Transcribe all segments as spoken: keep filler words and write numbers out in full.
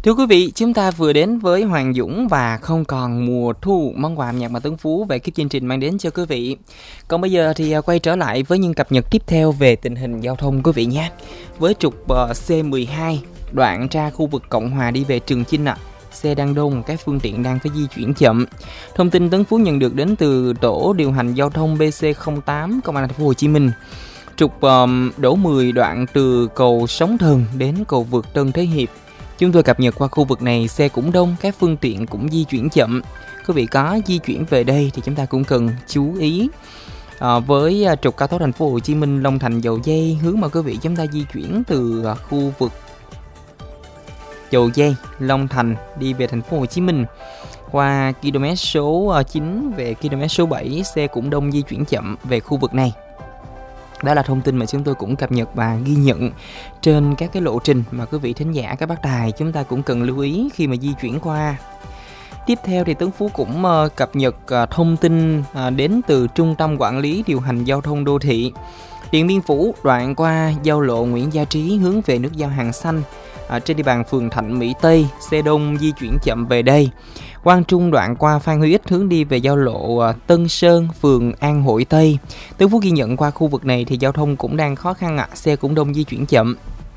Thưa quý vị, chúng ta vừa đến với Hoàng Dũng và Không Còn Mùa Thu, món quà âm nhạc mà Tuấn Phú về cái chương trình mang đến cho quý vị. Còn bây giờ thì quay trở lại với những cập nhật tiếp theo về tình hình giao thông quý vị nhé. Với trục C mười hai đoạn ra khu vực Cộng Hòa đi về Trường Chinh ạ. À. Xe đang đông, các phương tiện đang phải di chuyển chậm. Thông tin Tuấn Phú nhận được đến từ tổ điều hành giao thông B C không tám Công an thành phố Hồ Chí Minh. Trục um, đổ mười đoạn từ cầu Sóng Thần đến cầu vượt Tân Thế Hiệp. Chúng tôi cập nhật qua khu vực này xe cũng đông, các phương tiện cũng di chuyển chậm. Quý vị có di chuyển về đây thì chúng ta cũng cần chú ý. À, với trục cao tốc thành phố Hồ Chí Minh Long Thành Dầu Giây, hướng mà quý vị chúng ta di chuyển từ khu vực Dầu Giây, Long Thành đi về thành phố Hồ Chí Minh qua km số chín về km số bảy, xe cũng đông, di chuyển chậm về khu vực này. Đó là thông tin mà chúng tôi cũng cập nhật và ghi nhận trên các cái lộ trình mà quý vị thính giả, các bác tài chúng ta cũng cần lưu ý khi mà di chuyển qua. Tiếp theo thì Tuấn Phú cũng uh, cập nhật uh, thông tin uh, đến từ Trung tâm Quản lý Điều hành Giao thông Đô thị. Điện Biên Phủ đoạn qua giao lộ Nguyễn Gia Trí hướng về nút giao Hàng Xanh. À, trên địa bàn phường Thạnh Mỹ Tây, xe đông di chuyển chậm về đây. Quang Trung đoạn qua Phan Huy Ích hướng đi về giao lộ à, Tân Sơn, phường An Hội Tây. Tuấn Phú ghi nhận qua khu vực này thì giao thông cũng đang khó khăn ạ, à, xe cũng đông, di chuyển chậm.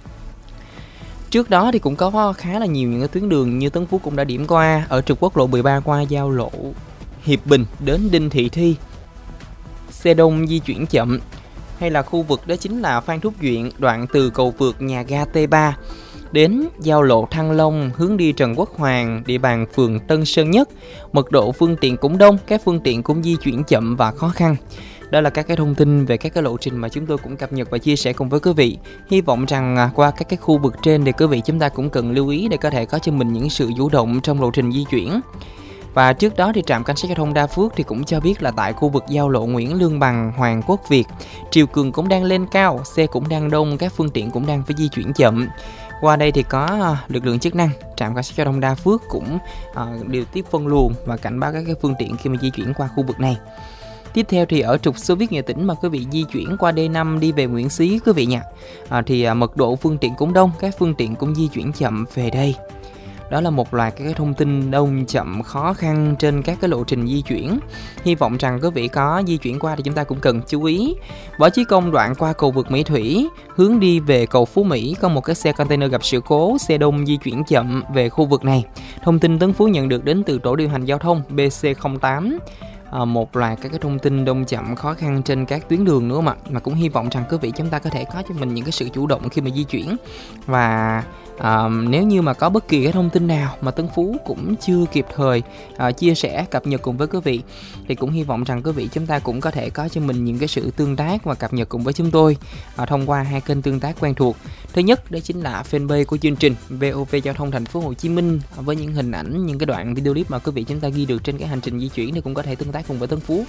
Trước đó thì cũng có khá là nhiều những cái tuyến đường như Tuấn Phú cũng đã điểm qua. Ở trục quốc lộ mười ba qua giao lộ Hiệp Bình đến Đinh Thị Thi, xe đông di chuyển chậm. Hay là khu vực đó chính là Phan Thúc Duyện đoạn từ cầu vượt nhà ga T ba đến giao lộ Thăng Long hướng đi Trần Quốc Hoàng, địa bàn phường Tân Sơn Nhất. Mật độ phương tiện cũng đông, các phương tiện cũng di chuyển chậm và khó khăn. Đó là các cái thông tin về các cái lộ trình mà chúng tôi cũng cập nhật và chia sẻ cùng với quý vị. Hy vọng rằng qua các cái khu vực trên thì quý vị chúng ta cũng cần lưu ý để có thể có cho mình những sự chủ động trong lộ trình di chuyển. Và trước đó thì trạm cảnh sát giao thông Đa Phước thì cũng cho biết là tại khu vực giao lộ Nguyễn Lương Bằng, Hoàng Quốc Việt, triều cường cũng đang lên cao, xe cũng đang đông, các phương tiện cũng đang phải di chuyển chậm. Qua đây thì có lực lượng chức năng, trạm cảnh sát giao thông Đa Phước cũng uh, điều tiết phân luồng và cảnh báo các cái phương tiện khi mà di chuyển qua khu vực này. Tiếp theo thì ở trục Xô Viết Nghệ Tĩnh mà quý vị di chuyển qua D năm đi về Nguyễn Xí quý vị nha, à, thì uh, mật độ phương tiện cũng đông, các phương tiện cũng di chuyển chậm về đây. Đó là một loạt các cái thông tin đông chậm khó khăn trên các cái lộ trình di chuyển. Hy vọng rằng quý vị có di chuyển qua thì chúng ta cũng cần chú ý. Võ Chí Công đoạn qua cầu vượt Mỹ Thủy hướng đi về cầu Phú Mỹ có một cái xe container gặp sự cố, xe đông di chuyển chậm về khu vực này. Thông tin Tuấn Phú nhận được đến từ tổ điều hành giao thông B C không tám. À, một loạt các cái thông tin đông chậm khó khăn trên các tuyến đường nữa mà mà cũng hy vọng rằng quý vị chúng ta có thể có cho mình những cái sự chủ động khi mà di chuyển. Và à, nếu như mà có bất kỳ cái thông tin nào mà Tuấn Phú cũng chưa kịp thời à, chia sẻ cập nhật cùng với quý vị thì cũng hy vọng rằng quý vị chúng ta cũng có thể có cho mình những cái sự tương tác và cập nhật cùng với chúng tôi à, thông qua hai kênh tương tác quen thuộc. Thứ nhất đó chính là fanpage của chương trình vê o vê Giao thông Thành phố Hồ Chí Minh với những hình ảnh, những cái đoạn video clip mà quý vị chúng ta ghi được trên cái hành trình di chuyển thì cũng có thể tương tác cùng với Tuấn Phú.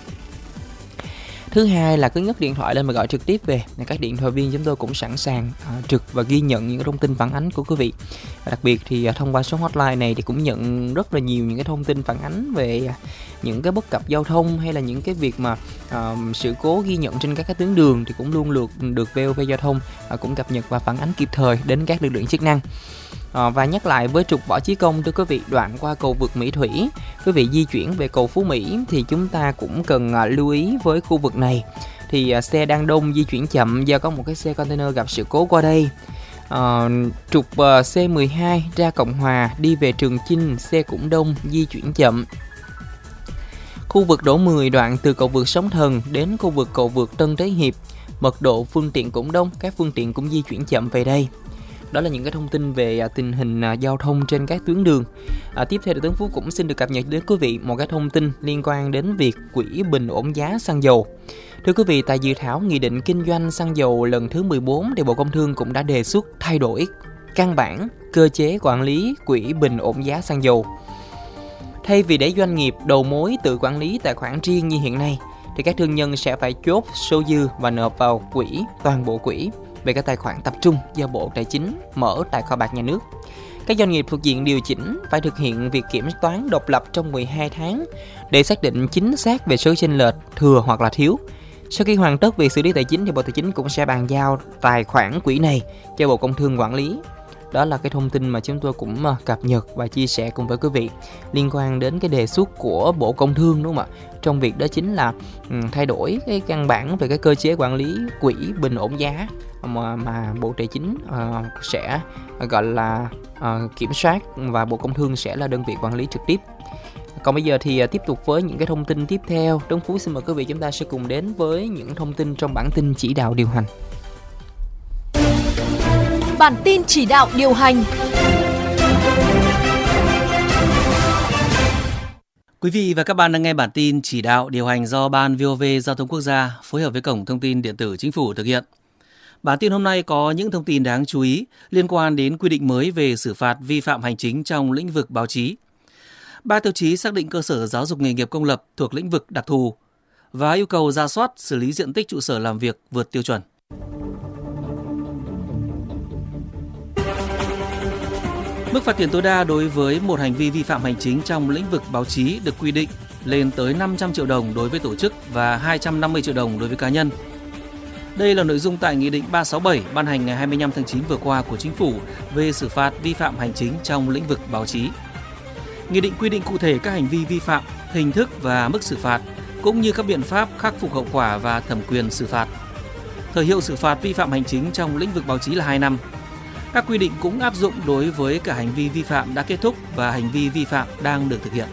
Thứ hai là cứ nhấc điện thoại lên mà gọi trực tiếp về, các điện thoại viên chúng tôi cũng sẵn sàng uh, trực và ghi nhận những cái thông tin phản ánh của quý vị. Và đặc biệt thì uh, thông qua số hotline này thì cũng nhận rất là nhiều những cái thông tin phản ánh về uh, những cái bất cập giao thông hay là những cái việc mà uh, sự cố ghi nhận trên các cái tuyến đường thì cũng luôn được được vê o vê Giao thông uh, cũng cập nhật và phản ánh kịp thời đến các lực lượng chức năng. À, và nhắc lại với trục Võ Chí Công, thưa quý vị, đoạn qua cầu vượt Mỹ Thủy, quý vị di chuyển về cầu Phú Mỹ thì chúng ta cũng cần à, lưu ý với khu vực này thì à, xe đang đông, di chuyển chậm do có một cái xe container gặp sự cố qua đây. À, trục à, C mười hai ra Cộng Hòa đi về Trường Chinh, xe cũng đông, di chuyển chậm. Khu vực đổ mười đoạn từ cầu vượt Sóng Thần đến khu vực cầu vượt Tân Thế Hiệp, mật độ phương tiện cũng đông, các phương tiện cũng di chuyển chậm về đây. Đó là những cái thông tin về à, tình hình à, giao thông trên các tuyến đường. À, tiếp theo thì Tuấn Phú cũng xin được cập nhật đến quý vị một cái thông tin liên quan đến việc quỹ bình ổn giá xăng dầu. Thưa quý vị, tại dự thảo Nghị định Kinh doanh xăng dầu lần thứ mười bốn thì Bộ Công Thương cũng đã đề xuất thay đổi căn bản cơ chế quản lý quỹ bình ổn giá xăng dầu. Thay vì để doanh nghiệp đầu mối tự quản lý tài khoản riêng như hiện nay, thì các thương nhân sẽ phải chốt số dư và nộp vào quỹ, toàn bộ quỹ về các tài khoản tập trung do Bộ Tài chính mở tại kho bạc nhà nước. Các doanh nghiệp thuộc diện điều chỉnh phải thực hiện việc kiểm toán độc lập trong mười hai tháng để xác định chính xác về số chênh lệch thừa hoặc là thiếu. Sau khi hoàn tất việc xử lý tài chính thì Bộ Tài chính cũng sẽ bàn giao tài khoản quỹ này cho Bộ Công Thương quản lý. Đó là cái thông tin mà chúng tôi cũng cập nhật và chia sẻ cùng với quý vị liên quan đến cái đề xuất của Bộ Công Thương, đúng không ạ? Trong việc đó chính là um, thay đổi cái căn bản về cái cơ chế quản lý quỹ bình ổn giá mà, mà Bộ Tài chính uh, sẽ gọi là uh, kiểm soát và Bộ Công Thương sẽ là đơn vị quản lý trực tiếp. Còn bây giờ thì uh, tiếp tục với những cái thông tin tiếp theo. Tuấn Phú xin mời quý vị chúng ta sẽ cùng đến với những thông tin trong bản tin chỉ đạo điều hành. Bản tin chỉ đạo điều hành. Quý vị và các bạn đang nghe bản tin chỉ đạo điều hành do Ban vê o vê Giao thông Quốc gia phối hợp với Cổng Thông tin Điện tử Chính phủ thực hiện. Bản tin hôm nay có những thông tin đáng chú ý liên quan đến quy định mới về xử phạt vi phạm hành chính trong lĩnh vực báo chí. Ba tiêu chí xác định cơ sở giáo dục nghề nghiệp công lập thuộc lĩnh vực đặc thù và yêu cầu rà soát xử lý diện tích trụ sở làm việc vượt tiêu chuẩn. Mức phạt tiền tối đa đối với một hành vi vi phạm hành chính trong lĩnh vực báo chí được quy định lên tới năm trăm triệu đồng đối với tổ chức và hai trăm năm mươi triệu đồng đối với cá nhân. Đây là nội dung tại Nghị định ba sáu bảy ban hành ngày hai mươi lăm tháng chín vừa qua của Chính phủ về xử phạt vi phạm hành chính trong lĩnh vực báo chí. Nghị định quy định cụ thể các hành vi vi phạm, hình thức và mức xử phạt, cũng như các biện pháp khắc phục hậu quả và thẩm quyền xử phạt. Thời hiệu xử phạt vi phạm hành chính trong lĩnh vực báo chí là hai năm. Các quy định cũng áp dụng đối với cả hành vi vi phạm đã kết thúc và hành vi vi phạm đang được thực hiện.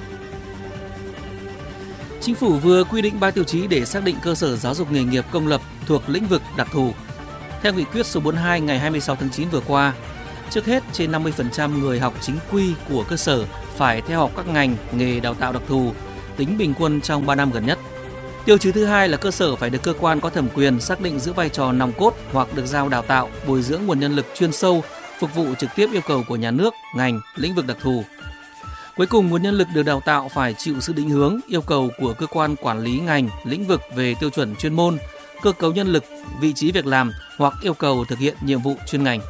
Chính phủ vừa quy định ba tiêu chí để xác định cơ sở giáo dục nghề nghiệp công lập thuộc lĩnh vực đặc thù. Theo nghị quyết số bốn mươi hai ngày hai mươi sáu tháng chín vừa qua, trước hết trên năm mươi phần trăm người học chính quy của cơ sở phải theo học các ngành nghề đào tạo đặc thù, tính bình quân trong ba năm gần nhất. Tiêu chí thứ hai là cơ sở phải được cơ quan có thẩm quyền xác định giữ vai trò nòng cốt hoặc được giao đào tạo, bồi dưỡng nguồn nhân lực chuyên sâu, phục vụ trực tiếp yêu cầu của nhà nước, ngành, lĩnh vực đặc thù. Cuối cùng, nguồn nhân lực được đào tạo phải chịu sự định hướng, yêu cầu của cơ quan quản lý ngành, lĩnh vực về tiêu chuẩn chuyên môn, cơ cấu nhân lực, vị trí việc làm hoặc yêu cầu thực hiện nhiệm vụ chuyên ngành.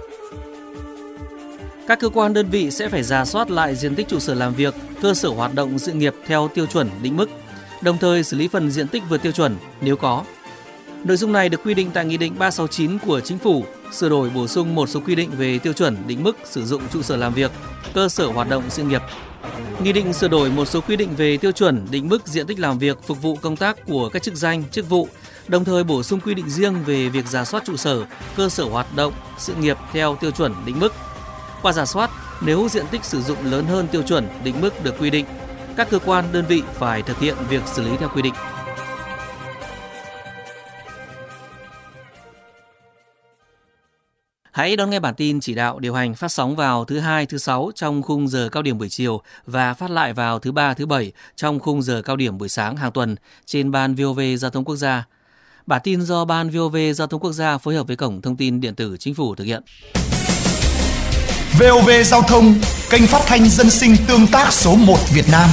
Các cơ quan đơn vị sẽ phải rà soát lại diện tích trụ sở làm việc, cơ sở hoạt động sự nghiệp theo tiêu chuẩn định mức, đồng thời xử lý phần diện tích vượt tiêu chuẩn nếu có. Nội dung này được quy định tại Nghị định ba sáu chín của Chính phủ, sửa đổi bổ sung một số quy định về tiêu chuẩn định mức sử dụng trụ sở làm việc, cơ sở hoạt động sự nghiệp. Nghị định sửa đổi một số quy định về tiêu chuẩn định mức diện tích làm việc phục vụ công tác của các chức danh, chức vụ, đồng thời bổ sung quy định riêng về việc rà soát trụ sở, cơ sở hoạt động sự nghiệp theo tiêu chuẩn định mức. Qua rà soát, nếu diện tích sử dụng lớn hơn tiêu chuẩn định mức được quy định, các cơ quan đơn vị phải thực hiện việc xử lý theo quy định. Hãy đón nghe bản tin chỉ đạo điều hành phát sóng vào thứ hai, thứ sáu trong khung giờ cao điểm buổi chiều và phát lại vào thứ ba, thứ bảy trong khung giờ cao điểm buổi sáng hàng tuần trên Ban vê o vê Giao thông Quốc gia. Bản tin do Ban vê o vê Giao thông Quốc gia phối hợp với Cổng Thông tin Điện tử Chính phủ thực hiện. vê o vê Giao thông, kênh phát thanh dân sinh tương tác số một Việt Nam.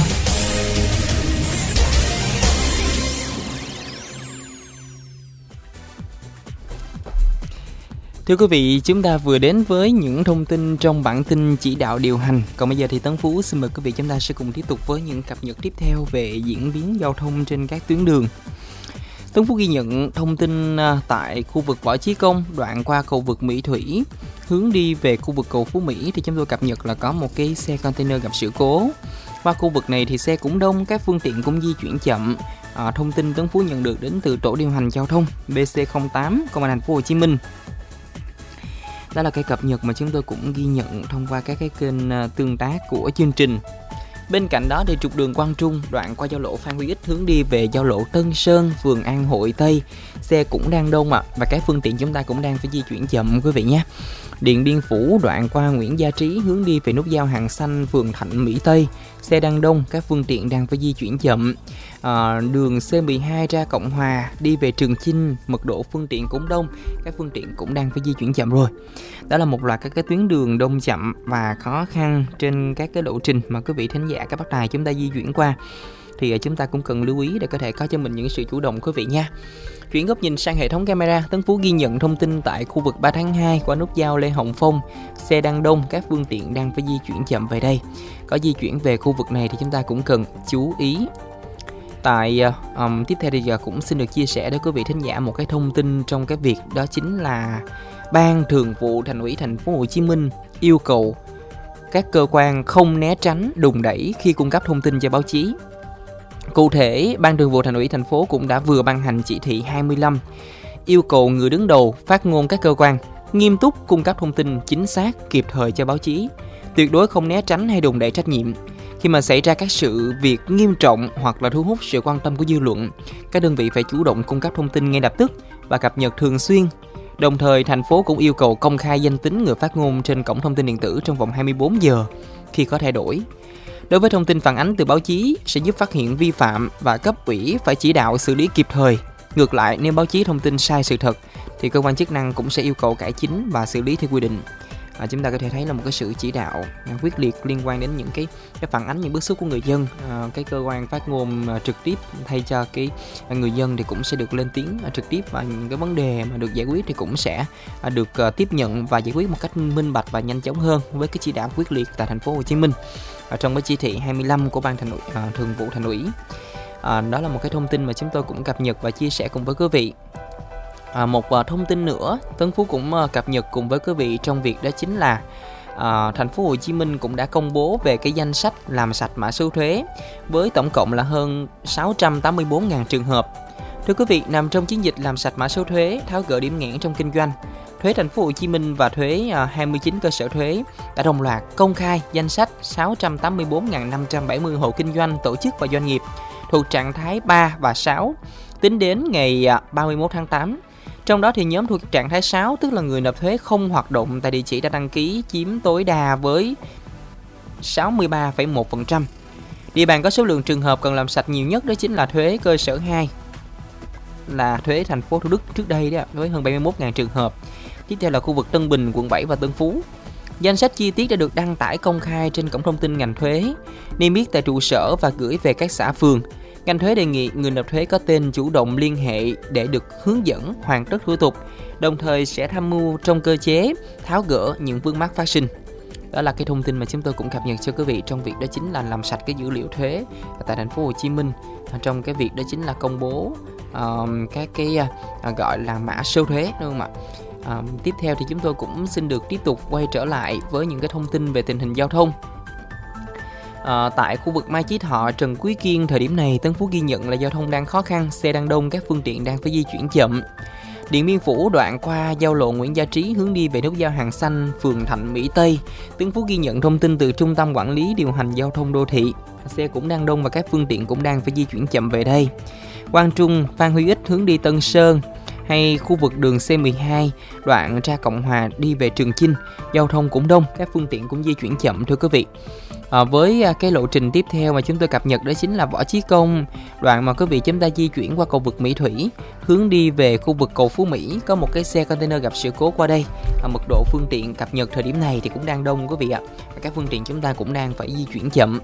Thưa quý vị, chúng ta vừa đến với những thông tin trong bản tin chỉ đạo điều hành. Còn bây giờ thì Tấn Phú xin mời quý vị chúng ta sẽ cùng tiếp tục với những cập nhật tiếp theo về diễn biến giao thông trên các tuyến đường. Tấn Phú ghi nhận thông tin tại khu vực Võ Chí Công, đoạn qua cầu vượt Mỹ Thủy, hướng đi về khu vực cầu Phú Mỹ thì chúng tôi cập nhật là có một cái xe container gặp sự cố. Qua khu vực này thì xe cũng đông, các phương tiện cũng di chuyển chậm. À, thông tin Tấn Phú nhận được đến từ tổ điều hành giao thông B C không tám Công an thành phố Hồ Chí Minh. Đó là cái cập nhật mà chúng tôi cũng ghi nhận thông qua các cái kênh tương tác của chương trình. Bên cạnh đó thì trục đường Quang Trung, đoạn qua giao lộ Phan Huy Ích hướng đi về giao lộ Tân Sơn, phường An Hội Tây, xe cũng đang đông ạ, à, và các phương tiện chúng ta cũng đang phải di chuyển chậm quý vị nhé. Điện Biên Phủ, đoạn qua Nguyễn Gia Trí hướng đi về nút giao Hàng Xanh, phường Thạnh Mỹ Tây, xe đang đông, các phương tiện đang phải di chuyển chậm. À, đường C mười hai ra Cộng Hòa đi về Trường Chinh, mật độ phương tiện cũng đông, các phương tiện cũng đang phải di chuyển chậm rồi. Đó là một loạt các cái tuyến đường đông chậm và khó khăn trên các cái lộ trình mà quý vị thính giả các bác đài chúng ta di chuyển qua, thì chúng ta cũng cần lưu ý để có thể có cho mình những sự chủ động quý vị nha. Chuyển góc nhìn sang hệ thống camera, Tấn Phú ghi nhận thông tin tại khu vực ba tháng hai qua nút giao Lê Hồng Phong, xe đang đông, các phương tiện đang phải di chuyển chậm về đây. Có di chuyển về khu vực này thì chúng ta cũng cần chú ý. Tại um, tiếp theo thì giờ cũng xin được chia sẻ với quý vị thính giả một cái thông tin trong cái việc đó chính là Ban Thường vụ Thành ủy Thành phố Hồ Chí Minh yêu cầu các cơ quan không né tránh, đùn đẩy khi cung cấp thông tin cho báo chí. Cụ thể, Ban Thường vụ Thành ủy thành phố cũng đã vừa ban hành chỉ thị hai mươi lăm yêu cầu người đứng đầu phát ngôn các cơ quan nghiêm túc cung cấp thông tin chính xác, kịp thời cho báo chí, tuyệt đối không né tránh hay đùn đẩy trách nhiệm. Khi mà xảy ra các sự việc nghiêm trọng hoặc là thu hút sự quan tâm của dư luận, các đơn vị phải chủ động cung cấp thông tin ngay lập tức và cập nhật thường xuyên. Đồng thời, thành phố cũng yêu cầu công khai danh tính người phát ngôn trên cổng thông tin điện tử trong vòng hai mươi bốn giờ khi có thay đổi. Đối với thông tin phản ánh từ báo chí sẽ giúp phát hiện vi phạm và cấp ủy phải chỉ đạo xử lý kịp thời. Ngược lại, nếu báo chí thông tin sai sự thật thì cơ quan chức năng cũng sẽ yêu cầu cải chính và xử lý theo quy định. À, chúng ta có thể thấy là một cái sự chỉ đạo quyết liệt liên quan đến những cái, cái phản ánh, những bức xúc của người dân. À, cái cơ quan phát ngôn à, trực tiếp thay cho cái à, người dân thì cũng sẽ được lên tiếng à, trực tiếp, và những cái vấn đề mà được giải quyết thì cũng sẽ à, được à, tiếp nhận và giải quyết một cách minh bạch và nhanh chóng hơn với cái chỉ đạo quyết liệt tại thành phố Hồ Chí Minh à, trong cái chỉ thị hai mươi lăm của Ban Thành ủy, à, Thường vụ Thành ủy. À, đó là một cái thông tin mà chúng tôi cũng cập nhật và chia sẻ cùng với quý vị. À, một uh, thông tin nữa Tấn Phú cũng uh, cập nhật cùng với quý vị trong việc đó chính là uh, thành phố Hồ Chí Minh cũng đã công bố về cái danh sách làm sạch mã số thuế với tổng cộng là hơn sáu trăm tám mươi tư nghìn trường hợp. Thưa quý vị, nằm trong chiến dịch làm sạch mã số thuế, tháo gỡ điểm nghẽn trong kinh doanh, thuế thành phố Hồ Chí Minh và thuế uh, hai mươi chín cơ sở thuế đã đồng loạt công khai danh sách sáu trăm tám mươi tư nghìn năm trăm bảy mươi hộ kinh doanh, tổ chức và doanh nghiệp thuộc trạng thái ba và sáu tính đến ngày uh, ba mươi mốt tháng tám. Trong đó thì nhóm thuộc trạng thái sáu, tức là người nộp thuế không hoạt động tại địa chỉ đã đăng ký, chiếm tối đa với sáu mươi ba phẩy một phần trăm. Địa bàn có số lượng trường hợp cần làm sạch nhiều nhất đó chính là thuế cơ sở hai, là thuế thành phố Thủ Đức trước đây đó, với hơn bảy mươi mốt nghìn trường hợp. Tiếp theo là khu vực Tân Bình, quận bảy và Tân Phú. Danh sách chi tiết đã được đăng tải công khai trên cổng thông tin ngành thuế, niêm yết tại trụ sở và gửi về các xã phường. Ngành thuế đề nghị người nộp thuế có tên chủ động liên hệ để được hướng dẫn hoàn tất thủ tục, đồng thời sẽ tham mưu trong cơ chế tháo gỡ những vướng mắc phát sinh. Đó là cái thông tin mà chúng tôi cũng cập nhật cho quý vị trong việc đó chính là làm sạch cái dữ liệu thuế tại thành phố Hồ Chí Minh, trong cái việc đó chính là công bố uh, các cái uh, gọi là mã số thuế, đúng không ạ? Uh, tiếp theo thì chúng tôi cũng xin được tiếp tục quay trở lại với những cái thông tin về tình hình giao thông. À, tại khu vực Mai Chí Thọ, Trần Quý Kiên, thời điểm này Tân Phú ghi nhận là giao thông đang khó khăn, xe đang đông, các phương tiện đang phải di chuyển chậm. Điện Biên Phủ đoạn qua giao lộ Nguyễn Gia Trí hướng đi về nút giao Hàng Xanh, phường Thạnh Mỹ Tây. Tân Phú ghi nhận thông tin từ Trung tâm Quản lý Điều hành Giao thông Đô thị, xe cũng đang đông và các phương tiện cũng đang phải di chuyển chậm về đây. Quang Trung, Phan Huy Ích hướng đi Tân Sơn, hay khu vực đường C mười hai đoạn ra Cộng Hòa đi về Trường Chinh, giao thông cũng đông, các phương tiện cũng di chuyển chậm thưa quý vị. À, với cái lộ trình tiếp theo mà chúng tôi cập nhật đó chính là Võ Chí Công, đoạn mà quý vị chúng ta di chuyển qua cầu vượt Mỹ Thủy hướng đi về khu vực cầu Phú Mỹ, có một cái xe container gặp sự cố qua đây. À, mật độ phương tiện cập nhật thời điểm này thì cũng đang đông quý vị ạ. À. Các phương tiện chúng ta cũng đang phải di chuyển chậm.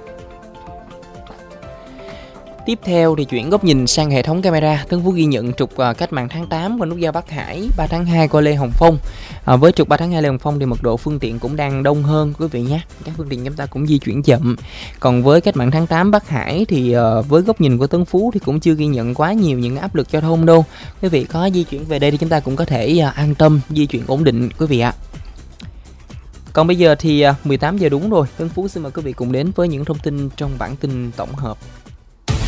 Tiếp theo thì chuyển góc nhìn sang hệ thống camera. Tân Phú ghi nhận trục uh, cách mạng tháng tám qua nút giao Bắc Hải, ba tháng hai qua Lê Hồng Phong. À, với trục ba tháng hai Lê Hồng Phong thì mật độ phương tiện cũng đang đông hơn quý vị nhé. Các phương tiện chúng ta cũng di chuyển chậm. Còn với cách mạng tháng tám Bắc Hải thì uh, với góc nhìn của Tân Phú thì cũng chưa ghi nhận quá nhiều những áp lực giao thông đâu. Quý vị có di chuyển về đây thì chúng ta cũng có thể uh, an tâm di chuyển ổn định quý vị ạ. Còn bây giờ thì uh, mười tám giờ đúng rồi. Tân Phú xin mời quý vị cùng đến với những thông tin trong bản tin tổng hợp.